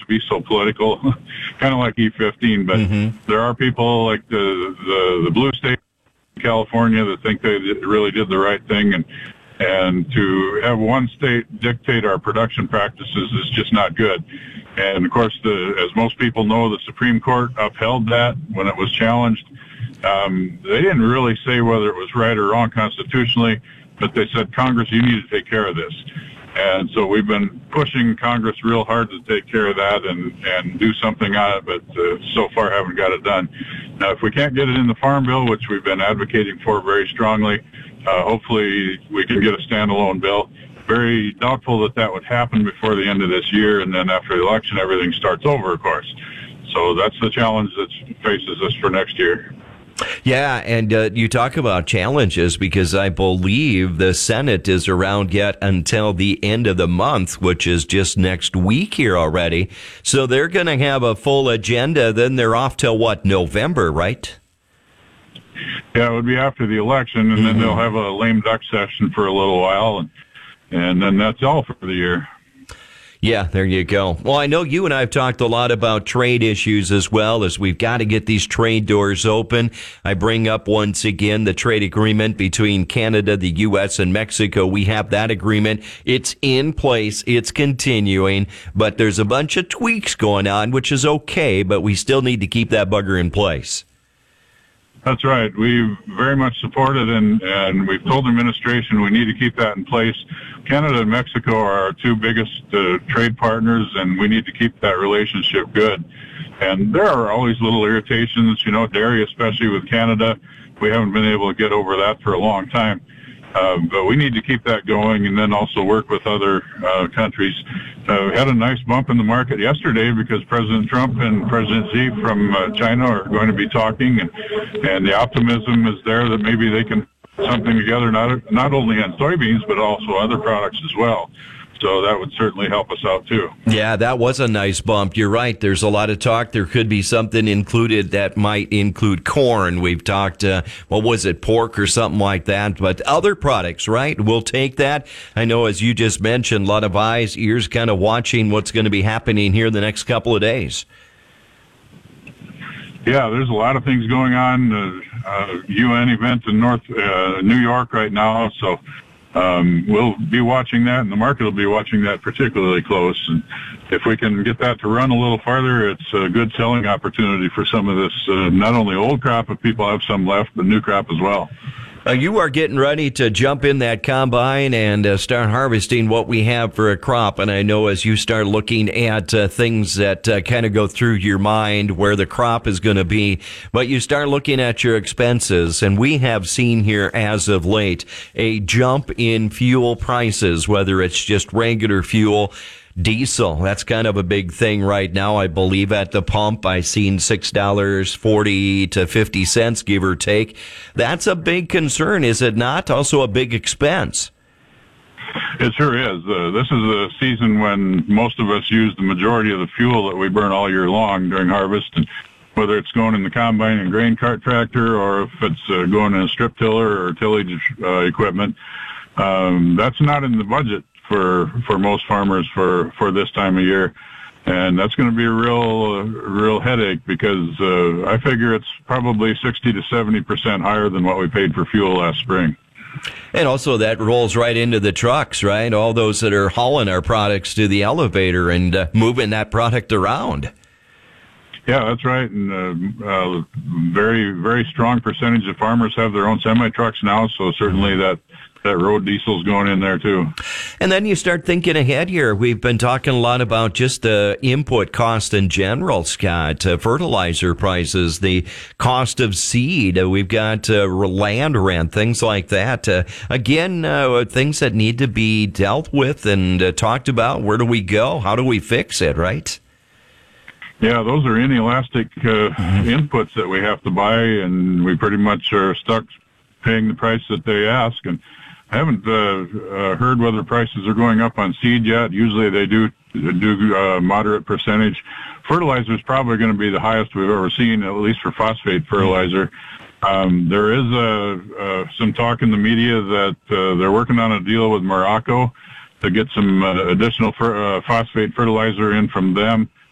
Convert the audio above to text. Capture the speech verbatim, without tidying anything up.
to be so political, kind of like E fifteen. But mm-hmm. there are people like the, the, the blue state in California that think they really did the right thing. And, and to have one state dictate our production practices is just not good. And, of course, the, as most people know, the Supreme Court upheld that when it was challenged. Um, they didn't really say whether it was right or wrong constitutionally, but they said, Congress, you need to take care of this. And so we've been pushing Congress real hard to take care of that and, and do something on it, but uh, so far haven't got it done. Now, if we can't get it in the Farm Bill, which we've been advocating for very strongly, uh, hopefully we can get a standalone bill. Very doubtful that that would happen before the end of this year, and then after the election, everything starts over, of course. So that's the challenge that faces us for next year. Yeah, and uh, you talk about challenges because I believe the Senate is around yet until the end of the month, which is just next week here already. So they're going to have a full agenda. Then they're off till what, November, right? Yeah, it would be after the election, and mm-hmm. then they'll have a lame duck session for a little while, and and then that's all for the year. Yeah, there you go. Well, I know you and I have talked a lot about trade issues as well, as we've got to get these trade doors open. I bring up once again the trade agreement between Canada, the U S, and Mexico. We have that agreement. It's in place. It's continuing, but there's a bunch of tweaks going on, which is okay, but we still need to keep that bugger in place. That's right. We very much support it, and, and we've told the administration we need to keep that in place. Canada and Mexico are our two biggest uh, trade partners, and we need to keep that relationship good. And there are always little irritations, you know, dairy, especially with Canada. We haven't been able to get over that for a long time. Uh, but we need to keep that going and then also work with other uh, countries. Uh, we had a nice bump in the market yesterday because President Trump and President Xi from uh, China are going to be talking, and, and the optimism is there that maybe they can put something together, not, not only on soybeans, but also other products as well. So that would certainly help us out, too. Yeah, that was a nice bump. You're right. There's a lot of talk. There could be something included that might include corn. We've talked, uh, what was it, pork or something like that. But other products, right? We'll take that. I know, as you just mentioned, a lot of eyes, ears kind of watching what's going to be happening here the next couple of days. Yeah, there's a lot of things going on. Uh, uh, U N event in North uh, New York right now, so Um, we'll be watching that, and the market will be watching that particularly close. And if we can get that to run a little farther, it's a good selling opportunity for some of this, uh, not only old crop, if people have some left, but new crop as well. Uh, you are getting ready to jump in that combine and uh, start harvesting what we have for a crop. And I know as you start looking at uh, things that uh, kind of go through your mind where the crop is going to be, but you start looking at your expenses. And we have seen here as of late a jump in fuel prices, whether it's just regular fuel, diesel. That's kind of a big thing right now. I believe at the pump, I've seen six dollars and forty to fifty cents, give or take. That's a big concern, is it not? Also a big expense. It sure is. Uh, this is a season when most of us use the majority of the fuel that we burn all year long during harvest. And whether it's going in the combine and grain cart tractor or if it's uh, going in a strip tiller or tillage uh, equipment, um, that's not in the budget for for most farmers for for this time of year, and that's going to be a real uh, real headache because uh, I figure it's probably sixty to seventy percent higher than what we paid for fuel last spring. And also that rolls right into the trucks, right? All those that are hauling our products to the elevator and uh, moving that product around. Yeah, that's right. And uh, uh, very, very strong percentage of farmers have their own semi-trucks now, so certainly that that road diesel's going in there too. And then you start thinking ahead here. We've been talking a lot about just the input cost in general, Scott, uh, fertilizer prices, the cost of seed. Uh, we've got uh, land rent, things like that. Uh, again, uh, things that need to be dealt with and uh, talked about. Where do we go? How do we fix it, right? Yeah, those are inelastic uh, mm-hmm. inputs that we have to buy, and we pretty much are stuck paying the price that they ask. And I haven't uh, uh, heard whether prices are going up on seed yet. Usually they do do a moderate percentage. Fertilizer is probably going to be the highest we've ever seen, at least for phosphate fertilizer. Um, there is uh, uh, some talk in the media that uh, they're working on a deal with Morocco to get some uh, additional fer- uh, phosphate fertilizer in from them.